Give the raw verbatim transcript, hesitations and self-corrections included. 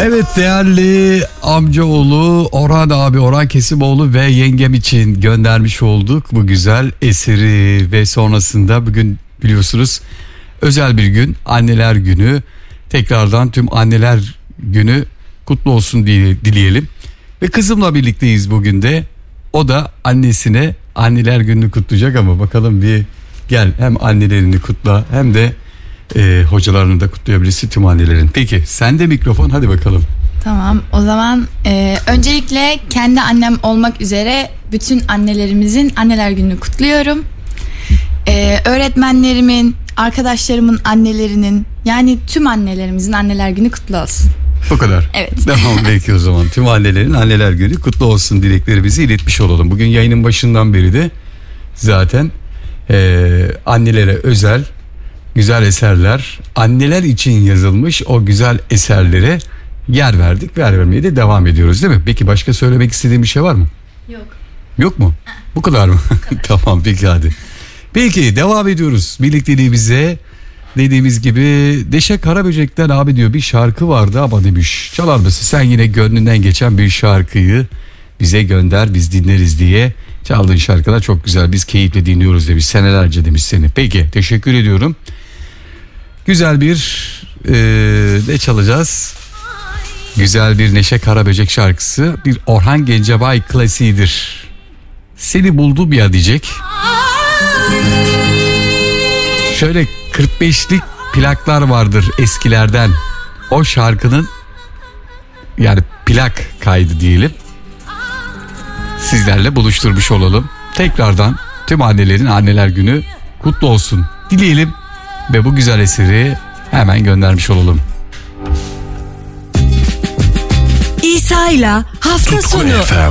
Evet, değerli amcaoğlu Orhan abi, Orhan Kesimoğlu ve yengem için göndermiş olduk bu güzel eseri. Ve sonrasında bugün biliyorsunuz özel bir gün, anneler günü. Tekrardan tüm anneler günü kutlu olsun diye dileyelim. Ve kızımla birlikteyiz bugün de. O da annesine anneler gününü kutlayacak ama bakalım bir gel, hem annelerini kutla hem de e, hocalarını da kutlayabilirsin, tüm annelerin. Peki sen de mikrofon, hadi bakalım. Tamam, o zaman e, öncelikle kendi annem olmak üzere bütün annelerimizin anneler gününü kutluyorum. E, öğretmenlerimin, arkadaşlarımın annelerinin, yani tüm annelerimizin anneler günü kutlu olsun. Bu kadar. Evet. Tamam, belki o zaman tüm annelerin anneler günü kutlu olsun dileklerimizi iletmiş olalım. Bugün yayının başından beri de zaten e, annelere özel güzel eserler, anneler için yazılmış o güzel eserlere yer verdik, yer vermeye de devam ediyoruz, değil mi? Peki başka söylemek istediğin bir şey var mı? Yok. Yok mu? Bu kadar mı? Tamam, peki hadi. Peki devam ediyoruz birlikteliğimize. Dediğimiz gibi Deşe Karaböcek'ten abi diyor bir şarkı vardı ama demiş, çalar mısın sen yine gönlünden geçen bir şarkıyı bize gönder, biz dinleriz diye. Çaldığın şarkılar çok güzel, biz keyifle dinliyoruz demiş, senelerce demiş seni. Peki, teşekkür ediyorum. Güzel bir e, ne çalacağız? Güzel bir Neşe Karaböcek şarkısı, bir Orhan Gencebay klasiğidir. Seni buldum ya diyecek. Şöyle kırk beşlik plaklar vardır eskilerden. O şarkının, yani plak kaydı diyelim, sizlerle buluşturmuş olalım. Tekrardan tüm annelerin anneler günü kutlu olsun dileyelim ve bu güzel eseri hemen göndermiş olalım. İsa'yla hafta Tutku sonu. F M.